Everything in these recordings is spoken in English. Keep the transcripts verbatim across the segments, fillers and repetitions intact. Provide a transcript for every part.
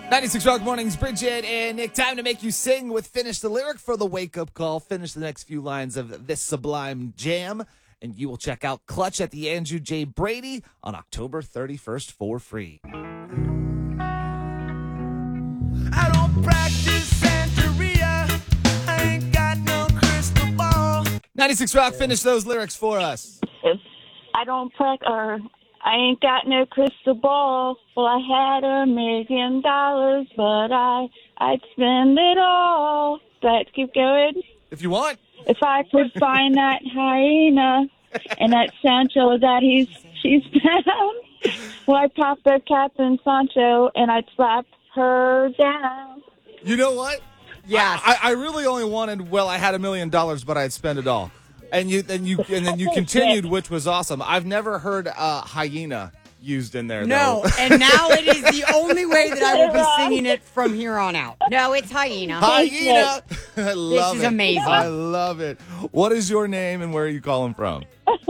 ninety-six Rock Mornings, Bridget and Nick. Time to make you sing with Finish the Lyric for the wake-up call. Finish the next few lines of this sublime jam, and you will check out Clutch at the Andrew J. Brady on October thirty-first for free. I don't practice Santeria. I ain't got no crystal ball. ninety-six Rock, finish those lyrics for us. If I don't prac or I ain't got no crystal ball. Well, I had a million dollars, but I I'd spend it all. Let's keep going. If you want. If I could find that hyena and that Sancho that he's she's found, well, I'd pop the cap in Sancho and I'd slap her down. You know what? Yes. I, I really only wanted, well, I had a million dollars, but I'd spend it all. And you, and you, and then you continued, which was awesome. I've never heard uh, hyena used in there. No, though. and now it is the only way that I will be singing it from here on out. No, it's hyena. Hyena. I love is it. amazing. I love it. What is your name and where are you calling from?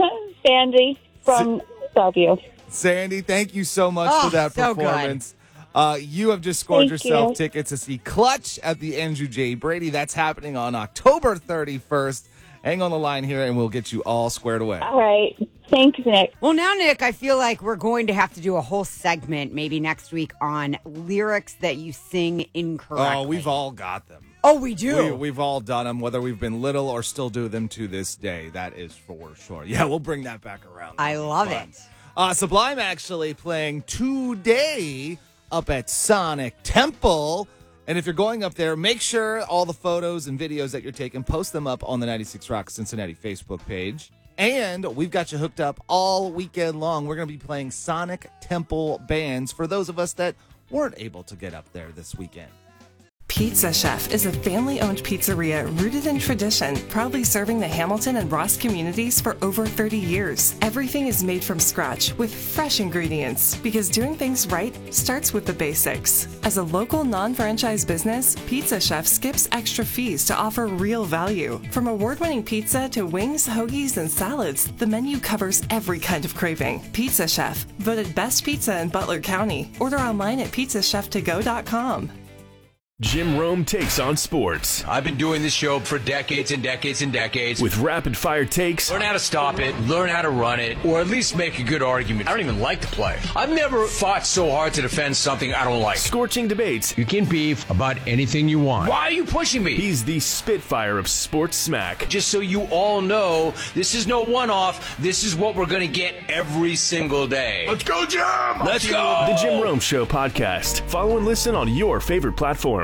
Sandy from Bellevue. Sandy, thank you so much Oh, for that so good. performance. Uh, you have just scored Thank yourself you. tickets to see Clutch at the Andrew J. Brady. That's happening on October thirty-first. Hang on the line here, and we'll get you all squared away. All right. Thanks, Nick. Well, now, Nick, I feel like we're going to have to do a whole segment maybe next week on lyrics that you sing incorrectly. Oh, we've all got them. Oh, we do. We, we've all done them, whether we've been little or still do them to this day. That is for sure. Yeah, we'll bring that back around. I love Fun. it. Uh, Sublime actually playing today up at Sonic Temple. And if you're going up there, make sure all the photos and videos that you're taking, post them up on the ninety-six Rock Cincinnati Facebook page. And we've got you hooked up all weekend long. We're going to be playing Sonic Temple bands for those of us that weren't able to get up there this weekend. Pizza Chef is a family-owned pizzeria rooted in tradition, proudly serving the Hamilton and Ross communities for over thirty years. Everything is made from scratch with fresh ingredients because doing things right starts with the basics. As a local non-franchise business, Pizza Chef skips extra fees to offer real value. From award-winning pizza to wings, hoagies, and salads, the menu covers every kind of craving. Pizza Chef, voted best pizza in Butler County. Order online at pizza chef to go dot com. Jim Rome takes on sports I've been doing this show for decades and decades and decades. with rapid-fire takes, Learn how to stop it, learn how to run it, or at least make a good argument. I don't even like to play. I've never fought so hard to defend something I don't like. scorching debates. You can beef about anything you want. Why are you pushing me? He's the Spitfire of sports smack. Just so you all know, this is no one-off. This is what we're going to get every single day. Let's go, Jim! Let's go! The Jim Rome Show podcast. Follow and listen on your favorite platform.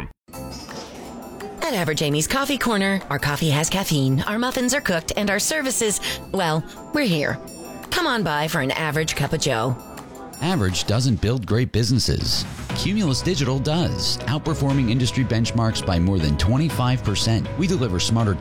At Average Amy's Coffee Corner, our coffee has caffeine, our muffins are cooked, and our services, well, we're here. Come on by for an average cup of joe. Average doesn't build great businesses. Cumulus Digital does, outperforming industry benchmarks by more than twenty-five percent. We deliver smarter